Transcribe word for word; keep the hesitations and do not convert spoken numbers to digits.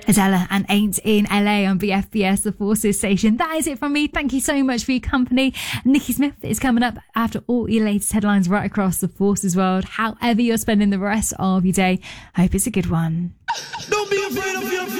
Adela and Ain't in L A on B F B S, the Forces station. That is it from me. Thank you so much for your company. Nikki Smith is coming up after all your latest headlines right across the Forces world. However you're spending the rest of your day, I hope it's a good one. Don't be afraid of your